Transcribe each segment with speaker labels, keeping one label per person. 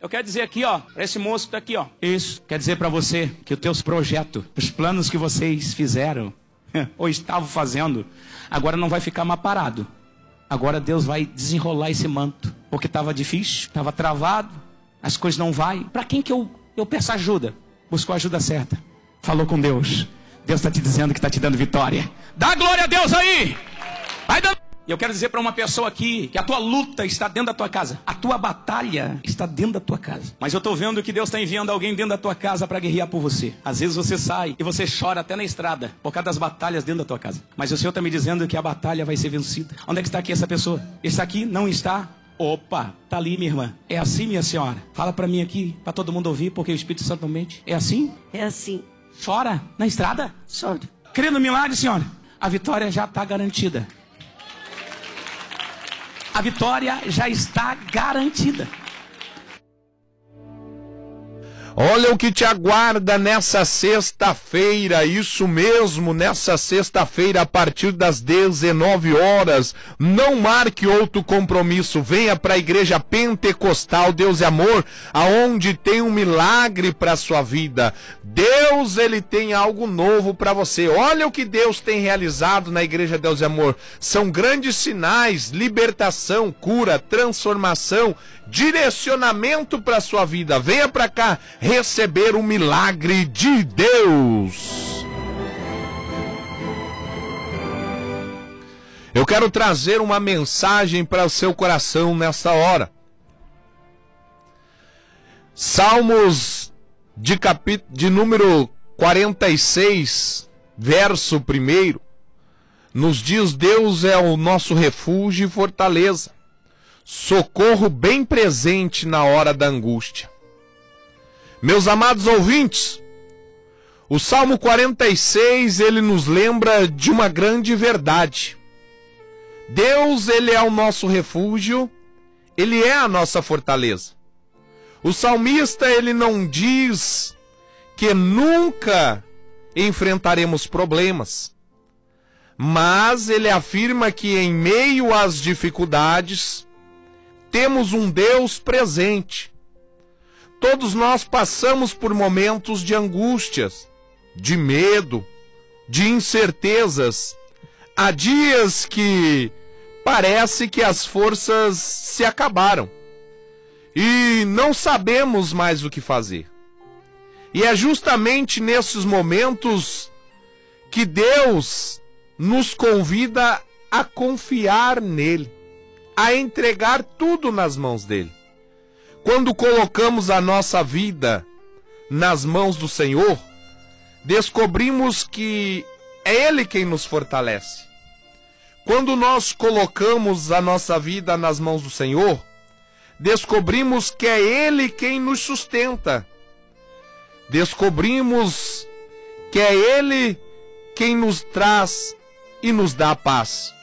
Speaker 1: Eu quero dizer aqui, ó, para esse moço que tá aqui, ó. Isso quer dizer para você que os teus projetos, os planos que vocês fizeram ou estavam fazendo, agora não vai ficar mais parado. Agora Deus vai desenrolar esse manto, porque estava difícil, estava travado, as coisas não vai. Para quem que eu peço ajuda? Buscou a ajuda certa. Falou com Deus. Deus está te dizendo que está te dando vitória. Dá glória a Deus aí. Vai dando. E eu quero dizer para uma pessoa aqui que a tua luta está dentro da tua casa. A tua batalha está dentro da tua casa. Mas eu estou vendo que Deus está enviando alguém dentro da tua casa para guerrear por você. Às vezes você sai e você chora até na estrada por causa das batalhas dentro da tua casa. Mas o Senhor está me dizendo que a batalha vai ser vencida. Onde é que está aqui essa pessoa? Está aqui? Não está? Opa, tá ali, minha irmã. É assim, minha senhora? Fala para mim aqui, para todo mundo ouvir, porque o Espírito Santo não mente. É assim?
Speaker 2: É assim.
Speaker 1: Chora na estrada?
Speaker 2: Choro.
Speaker 1: Crê no milagre, senhora? A vitória já está garantida. A vitória já está garantida.
Speaker 3: Olha o que te aguarda nessa sexta-feira, isso mesmo, nessa sexta-feira a partir das 19 horas. Não marque outro compromisso, venha para a Igreja Pentecostal Deus é Amor, aonde tem um milagre para a sua vida. Deus, ele tem algo novo para você. Olha o que Deus tem realizado na Igreja Deus é Amor. São grandes sinais, libertação, cura, transformação, direcionamento para a sua vida. Venha para cá receber o milagre de Deus. Eu quero trazer uma mensagem para o seu coração nesta hora. Salmos de número 46, verso 1, nos diz: Deus é o nosso refúgio e fortaleza, socorro bem presente na hora da angústia. Meus amados ouvintes, o Salmo 46, ele nos lembra de uma grande verdade. Deus, ele é o nosso refúgio, ele é a nossa fortaleza. O salmista, ele não diz que nunca enfrentaremos problemas, mas ele afirma que em meio às dificuldades, temos um Deus presente. Todos nós passamos por momentos de angústias, de medo, de incertezas. Há dias que parece que as forças se acabaram e não sabemos mais o que fazer. E é justamente nesses momentos que Deus nos convida a confiar nele, a entregar tudo nas mãos dele. Quando colocamos a nossa vida nas mãos do Senhor, descobrimos que é Ele quem nos fortalece. Quando nós colocamos a nossa vida nas mãos do Senhor, descobrimos que é Ele quem nos sustenta. Descobrimos que é Ele quem nos traz e nos dá paz.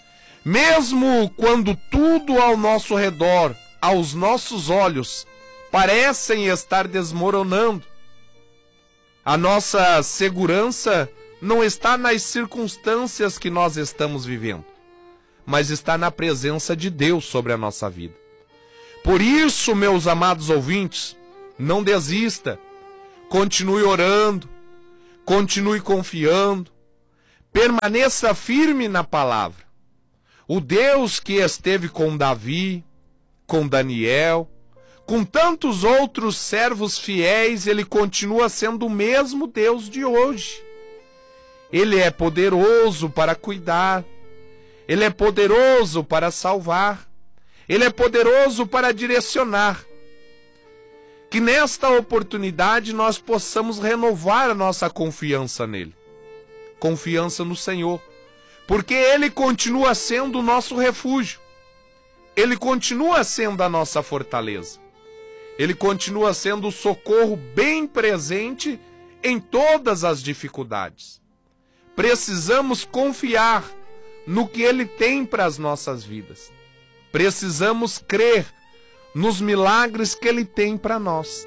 Speaker 3: Mesmo quando tudo ao nosso redor, aos nossos olhos, parecem estar desmoronando, a nossa segurança não está nas circunstâncias que nós estamos vivendo, mas está na presença de Deus sobre a nossa vida. Por isso, meus amados ouvintes, não desista, continue orando, continue confiando, permaneça firme na palavra. O Deus que esteve com Davi, com Daniel, com tantos outros servos fiéis, ele continua sendo o mesmo Deus de hoje. Ele é poderoso para cuidar, ele é poderoso para salvar, ele é poderoso para direcionar. Que nesta oportunidade nós possamos renovar a nossa confiança nele, confiança no Senhor, porque ele continua sendo o nosso refúgio. Ele continua sendo a nossa fortaleza. Ele continua sendo o socorro bem presente em todas as dificuldades. Precisamos confiar no que Ele tem para as nossas vidas. Precisamos crer nos milagres que Ele tem para nós.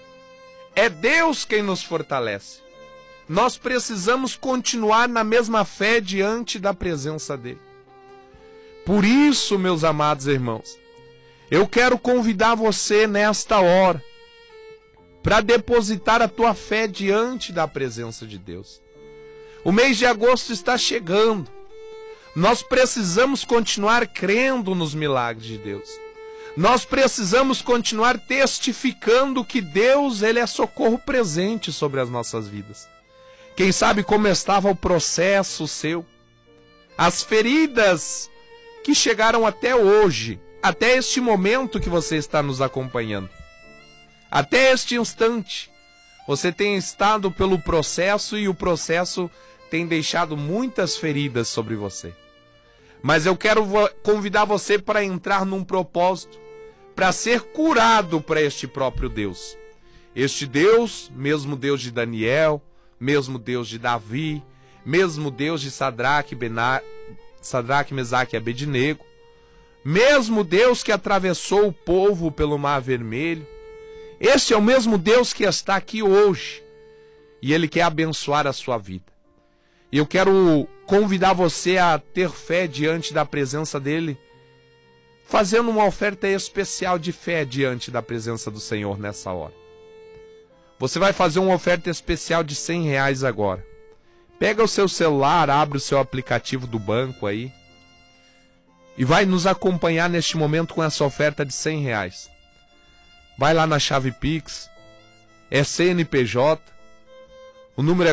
Speaker 3: É Deus quem nos fortalece. Nós precisamos continuar na mesma fé diante da presença dele. Por isso, meus amados irmãos, Eu quero convidar você nesta hora para depositar a tua fé diante da presença de Deus. O mês de agosto está chegando. Nós precisamos continuar crendo nos milagres de Deus. Nós precisamos continuar testificando que Deus, Ele é socorro presente sobre as nossas vidas. Quem sabe como estava o processo seu, as feridas que chegaram até hoje, até este momento que você está nos acompanhando. Até este instante, você tem estado pelo processo e o processo tem deixado muitas feridas sobre você. Mas eu quero convidar você para entrar num propósito, para ser curado para este próprio Deus. Este Deus, mesmo Deus de Daniel, mesmo Deus de Davi, mesmo Deus de Sadraque, Mesaque e Abednego, mesmo Deus que atravessou o povo pelo Mar Vermelho, este é o mesmo Deus que está aqui hoje e Ele quer abençoar a sua vida. E eu quero convidar você a ter fé diante da presença dEle, fazendo uma oferta especial de fé diante da presença do Senhor nessa hora. Você vai fazer uma oferta especial de R$100 agora. Pega o seu celular, abre o seu aplicativo do banco aí e vai nos acompanhar neste momento com essa oferta de R$100. Vai lá na chave Pix, é CNPJ, o número é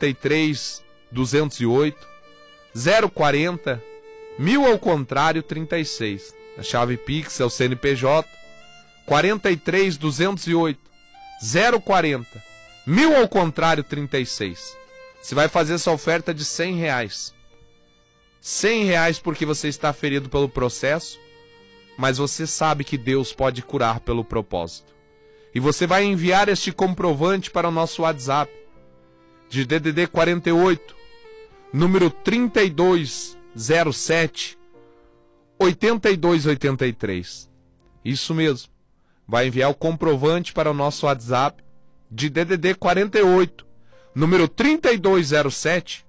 Speaker 3: 43208 040 1000 ao contrário 36. A chave Pix é o CNPJ 43208 040 1000 ao contrário 36. Você vai fazer essa oferta de R$100. R$100 porque você está ferido pelo processo, mas você sabe que Deus pode curar pelo propósito. E você vai enviar este comprovante para o nosso WhatsApp de DDD 48, número 3207 8283. Isso mesmo. Vai enviar o comprovante para o nosso WhatsApp de DDD 48, número 3207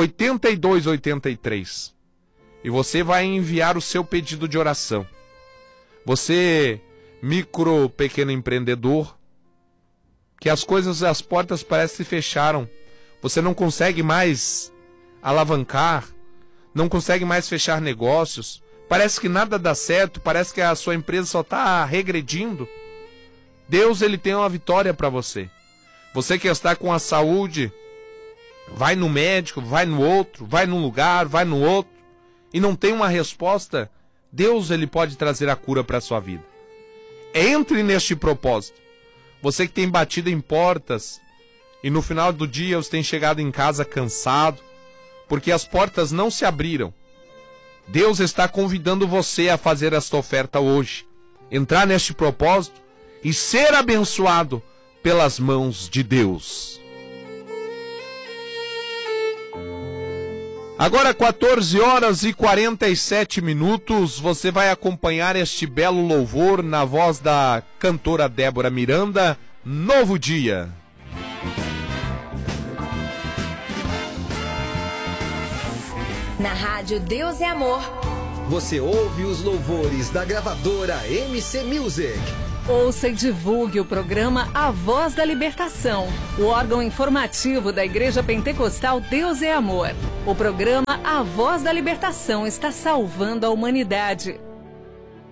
Speaker 3: 8283. E você vai enviar o seu pedido de oração. Você, micro, pequeno empreendedor, que as portas parecem que fecharam. Você não consegue mais alavancar, não consegue mais fechar negócios. Parece que nada dá certo, parece que a sua empresa só está regredindo. Deus, Ele tem uma vitória para você. Você que está com a saúde, vai no médico, vai no outro, vai num lugar, vai no outro, e não tem uma resposta. Deus, Ele pode trazer a cura para a sua vida. Entre neste propósito. Você que tem batido em portas e no final do dia você tem chegado em casa cansado, porque as portas não se abriram. Deus está convidando você a fazer esta oferta hoje, entrar neste propósito e ser abençoado pelas mãos de Deus. Agora 14h47, você vai acompanhar este belo louvor na voz da cantora Débora Miranda, Novo Dia.
Speaker 2: Na rádio Deus é Amor,
Speaker 4: você ouve os louvores da gravadora MC Music.
Speaker 5: Ouça e divulgue o programa A Voz da Libertação, o órgão informativo da Igreja Pentecostal Deus é Amor. O programa A Voz da Libertação está salvando a humanidade.